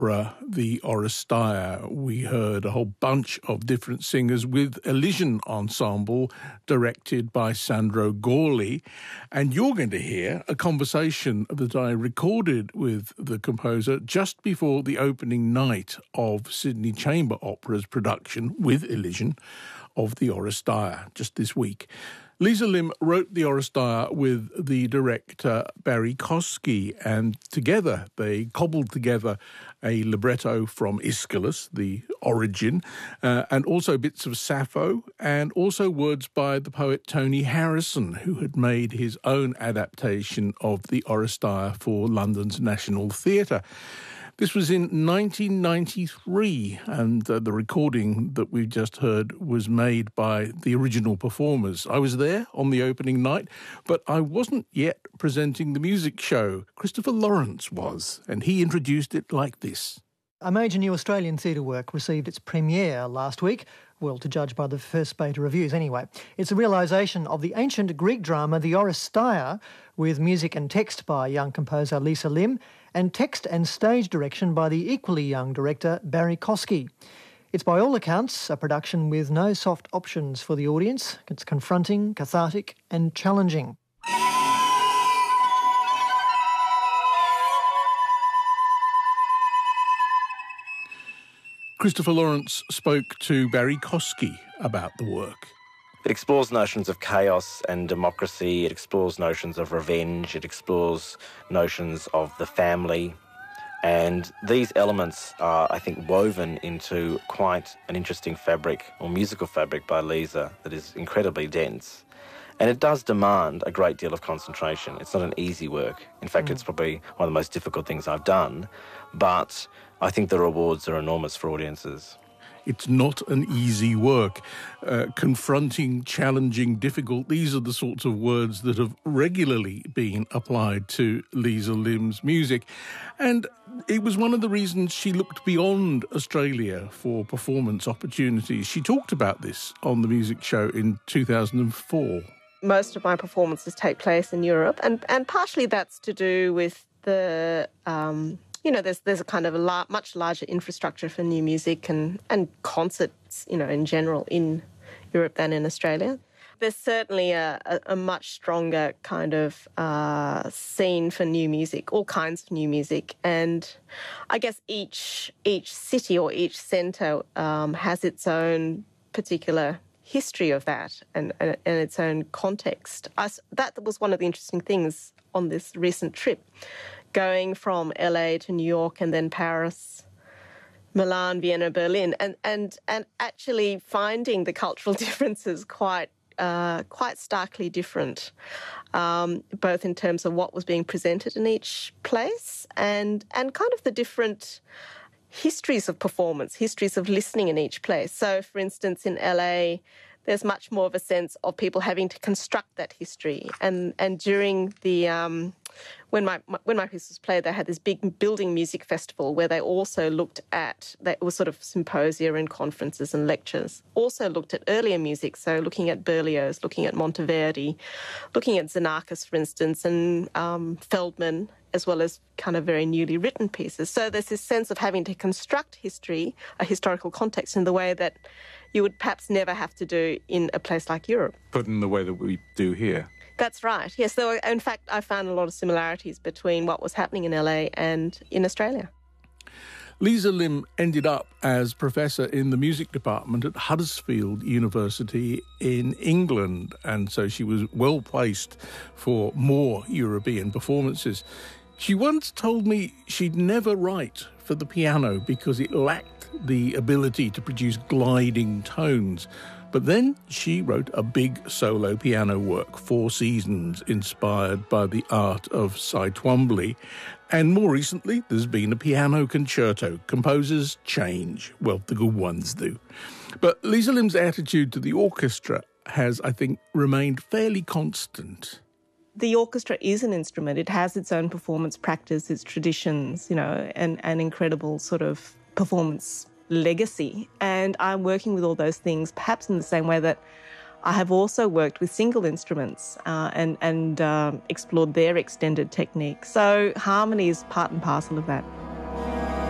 opera, the Oresteia. We heard a whole bunch of different singers with Elysian Ensemble, directed by Sandro Gorli. And you're going to hear a conversation that I recorded with the composer just before the opening night of Sydney Chamber Opera's production with Elysian of the Oresteia just this week. Lisa Lim wrote the Oresteia with the director Barry Kosky, and together they cobbled together a libretto from Aeschylus, the origin, and also bits of Sappho, and also words by the poet Tony Harrison, who had made his own adaptation of the Oresteia for London's National Theatre. This was in 1993, and the recording that we've just heard was made by the original performers. I was there on the opening night, but I wasn't yet presenting the music show. Christopher Lawrence was, and he introduced it like this. A major new Australian theatre work received its premiere last week, well, to judge by the first beta reviews anyway. It's a realisation of the ancient Greek drama The Oresteia, with music and text by young composer Lisa Lim, and text and stage direction by the equally young director Barry Kosky. It's by all accounts a production with no soft options for the audience. It's confronting, cathartic and challenging. Christopher Lawrence spoke to Barry Kosky about the work. It explores notions of chaos and democracy. It explores notions of revenge. It explores notions of the family. And these elements are, I think, woven into quite an interesting fabric, or musical fabric, by Lisa that is incredibly dense. And it does demand a great deal of concentration. It's not an easy work. In fact, it's probably one of the most difficult things I've done. But I think the rewards are enormous for audiences. It's not an easy work. Confronting, challenging, difficult, these are the sorts of words that have regularly been applied to Lisa Lim's music. And it was one of the reasons she looked beyond Australia for performance opportunities. She talked about this on the music show in 2004. Most of my performances take place in Europe, and partially that's to do with the... there's a kind of a much larger infrastructure for new music and concerts, in general in Europe than in Australia. There's certainly a much stronger kind of scene for new music, all kinds of new music. And I guess each city or each centre has its own particular history of that and its own context. That was one of the interesting things on this recent trip. Going from LA to New York and then Paris, Milan, Vienna, Berlin, and actually finding the cultural differences quite starkly different, both in terms of what was being presented in each place and kind of the different histories of performance, histories of listening in each place. So, for instance, in LA, there's much more of a sense of people having to construct that history. And during the when my piece was played, they had this big building music festival where they also looked at, that was sort of symposia and conferences and lectures, also looked at earlier music, so looking at Berlioz, looking at Monteverdi, looking at Xenakis, for instance, and Feldman, as well as kind of very newly written pieces. So there's this sense of having to construct history, a historical context, in the way that you would perhaps never have to do in a place like Europe. But in the way that we do here. That's right, yes. So, in fact, I found a lot of similarities between what was happening in LA and in Australia. Lisa Lim ended up as professor in the music department at Huddersfield University in England, and so she was well placed for more European performances. She once told me she'd never write for the piano because it lacked the ability to produce gliding tones. But then she wrote a big solo piano work, Four Seasons, inspired by the art of Cy Twombly. And more recently, there's been a piano concerto. Composers change. Well, the good ones do. But Lisa Lim's attitude to the orchestra has, I think, remained fairly constant. The orchestra is an instrument. It has its own performance practice, its traditions, and an incredible sort of performance legacy. And I'm working with all those things, perhaps in the same way that I have also worked with single instruments and explored their extended technique. So harmony is part and parcel of that.